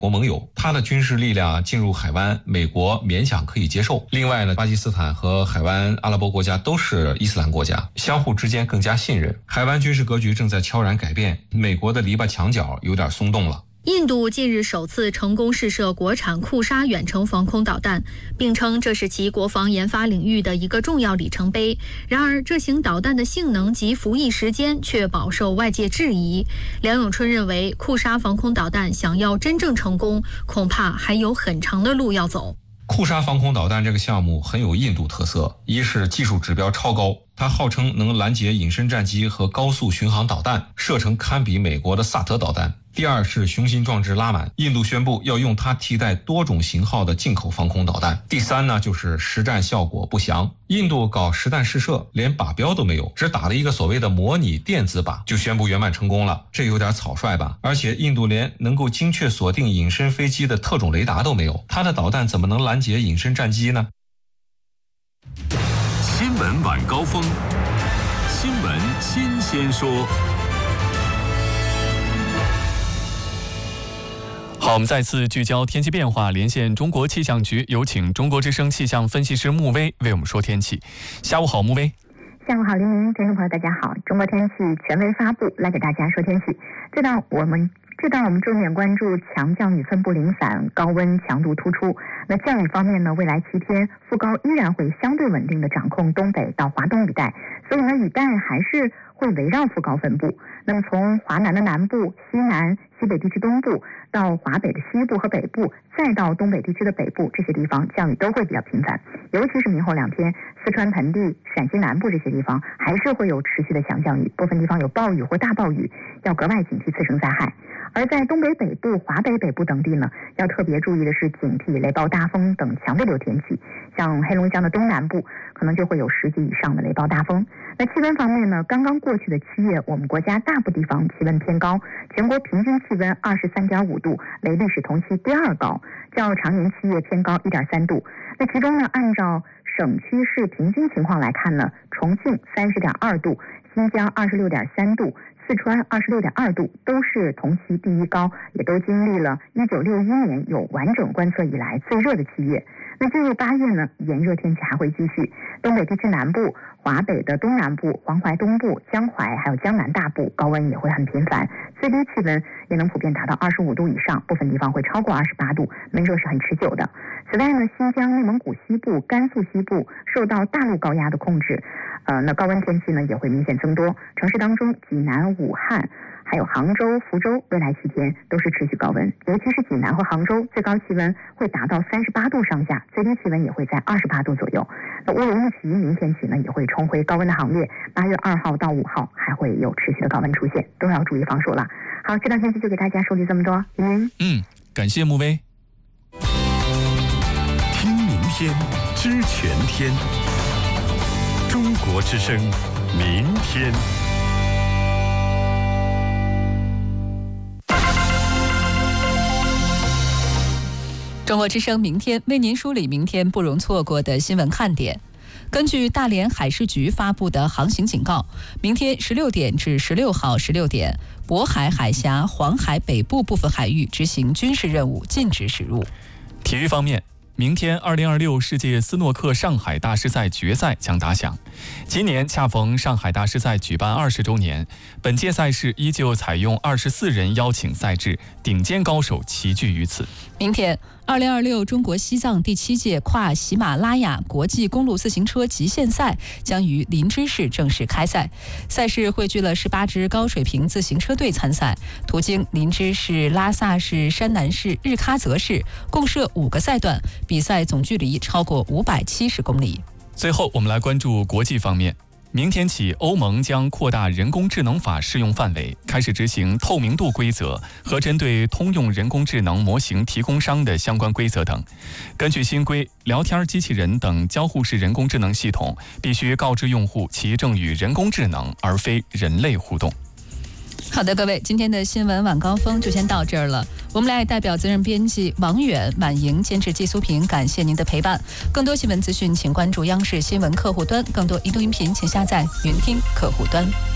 国盟友，它的军事力量进入海湾，美国勉强可以接受。另外呢，巴基斯坦和海湾阿拉伯国家都是伊斯兰国家，相互之间更加信任。海湾军事格局正在悄然改变，美国的篱笆墙角有点松动了。 印度近日首次成功试射国产库沙远程防空导弹，并称这是其国防研发领域的一个重要里程碑。然而，这型导弹的性能及服役时间却饱受外界质疑。梁永春认为，库沙防空导弹想要真正成功，恐怕还有很长的路要走。 库沙防空导弹这个项目很有印度特色，一是技术指标超高，它号称能拦截隐身战机和高速巡航导弹，射程堪比美国的萨德导弹。第二是雄心壮志拉满，印度宣布要用它替代多种型号的进口防空导弹。第三呢，就是实战效果不详，印度搞实弹试射连靶标都没有，只打了一个所谓的模拟电子靶就宣布圆满成功了，这有点草率吧？而且印度连能够精确锁定隐身飞机的特种雷达都没有，它的导弹怎么能拦截隐身战机呢？ 新闻晚高峰，新闻新鲜说。 好，我们再次聚焦天气变化，连线中国气象局，有请中国之声气象分析师穆威为我们说天气。下午好，穆威。 下午好，黎明，听众朋友大家好。中国天气权威发布，来给大家说天气。这段我们重点关注强降雨分布零散，高温强度突出。那降雨方面呢，未来7天副高依然会相对稳定的掌控东北到华东一带，所以呢，雨带还是会围绕副高分布。那么从华南的南部、西南、西北地区东部到华北的西部和北部，再到东北地区的北部，这些地方降雨都会比较频繁。尤其是明后2天，四川盆地、陕西南部这些地方还是会有持续的强降雨，部分地方有暴雨或大暴雨，要格外警惕次生灾害。而在东北北部、华北北部等地呢，要特别注意的是警惕雷暴大风等强对流天气，像黑龙江的东南部可能就会有10级以上的雷暴大风。那气温方面呢，刚刚过去的7月，我们国家大部地方气温偏高，全国平均气温23.5度，为历史同期第2高，较常年7月偏高1.3度。那其中呢，按照省区市平均情况来看呢，重庆30.2度，新疆26.3度，四川26.2度，都是同期第1高，也都经历了1961年有完整观测以来最热的7月。那进入8月呢，炎热天气还会继续，东北地区南部、华北的东南部、黄淮东部、江淮还有江南大部高温也会很频繁，最低气温也能普遍达到25度以上，部分地方会超过28度，闷热是很持久的。此外呢，新疆、内蒙古西部、甘肃西部受到大陆高压的控制，那高温天气呢也会明显增多，城市当中济南、武汉还有杭州、福州，未来7天都是持续高温，尤其是济南和杭州，最高气温会达到38度上下，最低气温也会在28度左右。那乌鲁木齐明天起呢也会重回高温的行列，8月2号到5号还会有持续的高温出现，都要注意防暑了。好，这段天气就给大家梳理这么多。 感谢穆威。 听明天，知全天。中国之声，明天。 中国之声明天为您梳理明天不容错过的新闻看点。根据大连海事局发布的航行警告，明天16点至16号16点，渤海海峡、黄海北部部分海域执行军事任务，禁止驶入。 体育方面，明天2026世界斯诺克上海大师赛决赛将打响。今年恰逢上海大师赛举办20周年，本届赛事依旧采用24人邀请赛制，顶尖高手齐聚于此。 明天2026中国西藏第7届跨喜马拉雅国际公路自行车极限赛将于林芝市正式开赛。赛事汇聚了18支高水平自行车队参赛，途经林芝市、拉萨市、山南市、日喀则市，共设5个赛段，比赛总距离超过570公里。 最后，我们来关注国际方面。明天起，欧盟将扩大人工智能法适用范围，开始执行透明度规则和针对通用人工智能模型提供商的相关规则等。根据新规，聊天机器人等交互式人工智能系统必须告知用户其正与人工智能而非人类互动。 好的，各位，今天的新闻晚高峰就先到这儿了。我们来代表责任编辑王远、满莹、监制季苏平，感谢您的陪伴。更多新闻资讯，请关注央视新闻客户端；更多移动音频，请下载云听客户端。